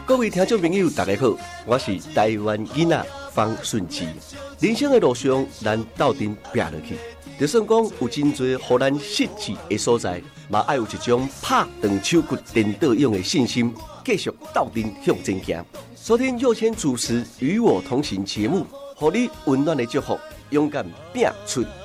各位听众朋友，大家好，我是台湾囡仔方顺志。人生的路上，咱斗阵拼落去，就算讲有真多互咱失志的所在，嘛爱有一种拍断手骨颠倒勇的信心，继续斗阵向前行。收听佑谦主持《与我同行》节目，互你温暖的祝福，勇敢拼出